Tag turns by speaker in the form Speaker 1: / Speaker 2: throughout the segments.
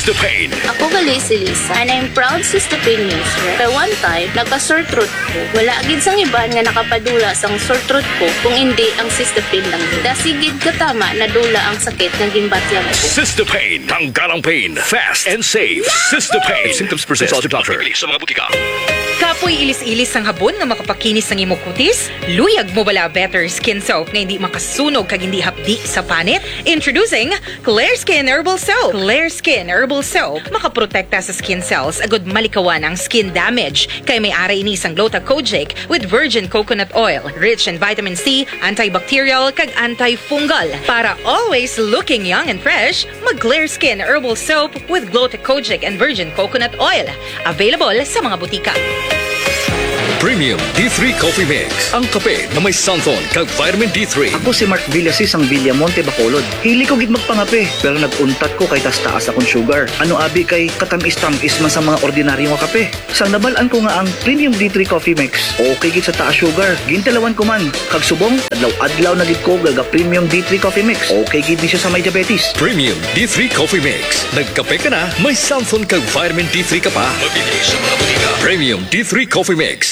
Speaker 1: Cystopain.
Speaker 2: Ako gali si Lisa, and I'm proud Cystopain user. Kaya one time, nagka-sore throat ko. Wala agad sang iban nga nakapadula sang sore throat ko kung hindi ang Cystopain lang. Dasigid katama na dula ang sakit ng gimbatyang ko.
Speaker 1: Cystopain. Tanggalang pain. Fast and safe. Cystopain. Symptoms present. Consult your doctor. Sa mga butika.
Speaker 3: Kapoy ilis-ilis ang habon nga makapakinis ng imong kutis? Luyag mo bala better skin soap nga hindi makasunog kag hindi hapdi sa panit? Introducing Clear Skin Herbal Soap. Clear Skin Herbal Soap makaprotekta sa skin cells agud malikawan ang skin damage. Kay may ara ini sang Gluta-Kojic with virgin coconut oil, rich in vitamin C, antibacterial kag antifungal. Para always looking young and fresh, mag Clear Skin Herbal Soap with Gluta-Kojic and virgin coconut oil. Available sa mga butika.
Speaker 1: Premium D3 Coffee Mix. Ang kape na may santon kag vitamin D3.
Speaker 4: Ako si Mark Villasis ang Villamonte, Bacolod. Hili ko gid magpangape, pero naguntat ko kay taas akong sugar. Ano abi kay katamis-tamis man sa mga ordinaryo nga kape. Sang nabalaan ko nga ang Premium D3 Coffee Mix. Okay gid sa taas sugar. Gintalawan ko man. Kag subong, adlaw-adlaw na gid ko gaga Premium D3 Coffee Mix. Okay gid ni siya sa may diabetes.
Speaker 1: Premium D3 Coffee Mix. Nagkape ka na, may santon kag vitamin D3 ka pa. Mabili sa mga butika. Premium D3 Coffee Mix.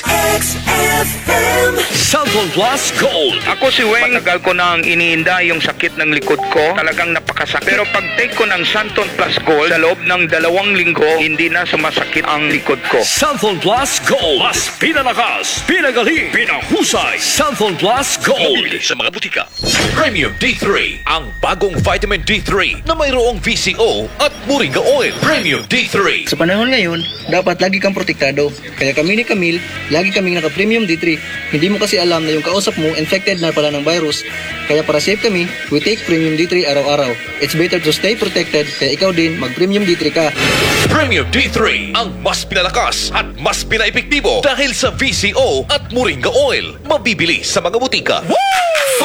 Speaker 1: Santon Plus Gold.
Speaker 5: Ako si Weng, matagal ko nang iniinda yung sakit ng likod ko. Talagang napakasakit. Pero pag take ko ng Santon Plus Gold, sa loob ng 2 linggo, hindi na sumasakit ang likod ko.
Speaker 1: Santon Plus Gold. Mas pinalakas, pinagaling, pinahusay. Santon Plus Gold. Mabili sa mga butika. Premium D3. Ang bagong vitamin D3 na mayroong VCO at Moringa Oil. Premium D3.
Speaker 4: Sa panahon ngayon, dapat lagi kang protektado. Kaya kami ni Camille, lagi kaming naka-Premium D3. Hindi mo kasi alam na yung kausap mo infected na pala ng virus. Kaya para safe kami, we take Premium D3 araw-araw. It's better to stay protected, kaya ikaw din mag-Premium D3 ka.
Speaker 1: Premium D3. Ang mas pinalakas at mas pinaepektibo dahil sa VCO at Moringa Oil. Mabibili sa mga butika.